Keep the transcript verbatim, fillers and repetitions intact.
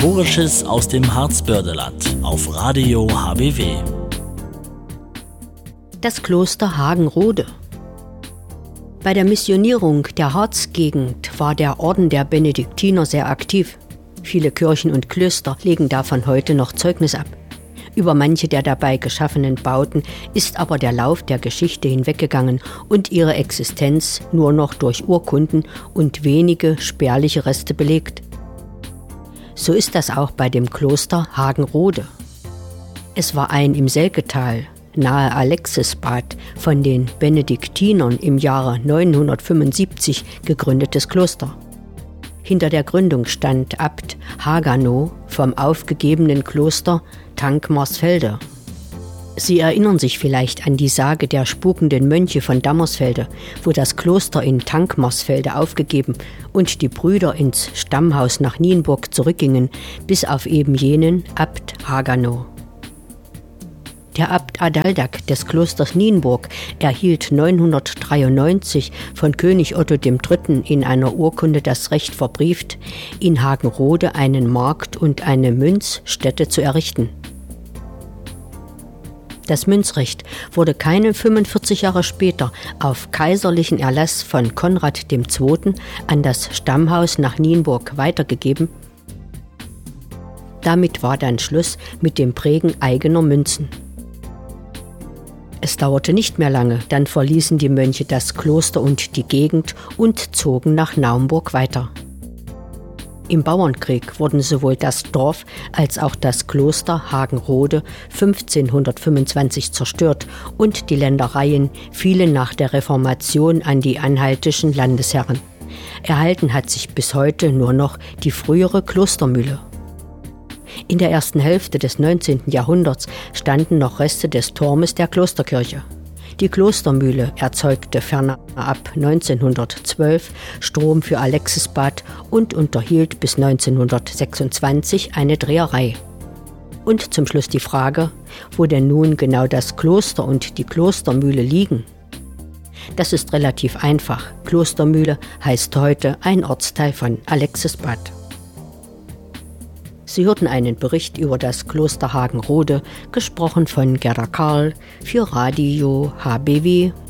Historisches aus dem Harzbördeland auf Radio H B W. Das Kloster Hagenrode. Bei der Missionierung der Harzgegend war der Orden der Benediktiner sehr aktiv. Viele Kirchen und Klöster legen davon heute noch Zeugnis ab. Über manche der dabei geschaffenen Bauten ist aber der Lauf der Geschichte hinweggegangen und ihre Existenz nur noch durch Urkunden und wenige spärliche Reste belegt. So ist das auch bei dem Kloster Hagenrode. Es war ein im Selketal, nahe Alexisbad, von den Benediktinern im Jahre neunhundertfünfundsiebzig gegründetes Kloster. Hinter der Gründung stand Abt Haganow vom aufgegebenen Kloster Thankmarsfelde. Sie erinnern sich vielleicht an die Sage der spukenden Mönche von Dammersfelde, wo das Kloster in Thankmarsfelde aufgegeben und die Brüder ins Stammhaus nach Nienburg zurückgingen, bis auf eben jenen Abt Haganow. Der Abt Adaldag des Klosters Nienburg erhielt neunhundertdreiundneunzig von König Otto der Dritte in einer Urkunde das Recht verbrieft, in Hagenrode einen Markt und eine Münzstätte zu errichten. Das Münzrecht wurde keine fünfundvierzig Jahre später auf kaiserlichen Erlass von Konrad der Zweite an das Stammhaus nach Nienburg weitergegeben. Damit war dann Schluss mit dem Prägen eigener Münzen. Es dauerte nicht mehr lange, dann verließen die Mönche das Kloster und die Gegend und zogen nach Naumburg weiter. Im Bauernkrieg wurden sowohl das Dorf als auch das Kloster Hagenrode fünfzehnhundertfünfundzwanzig zerstört und die Ländereien fielen nach der Reformation an die anhaltischen Landesherren. Erhalten hat sich bis heute nur noch die frühere Klostermühle. In der ersten Hälfte des neunzehnten Jahrhunderts standen noch Reste des Turmes der Klosterkirche. Die Klostermühle erzeugte ferner ab neunzehnhundertzwölf Strom für Alexisbad und unterhielt bis neunzehnhundertsechsundzwanzig eine Dreherei. Und zum Schluss die Frage, wo denn nun genau das Kloster und die Klostermühle liegen? Das ist relativ einfach. Klostermühle heißt heute ein Ortsteil von Alexisbad. Sie hörten einen Bericht über das Kloster Hagenrode, gesprochen von Gerda Karl für Radio H B W.